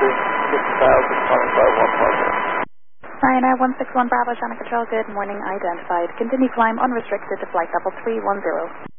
Being 60,000, calling by 1 Ryanair 161 Bravo, Channel Control, good morning, identified. Continue climb unrestricted to flight level 310.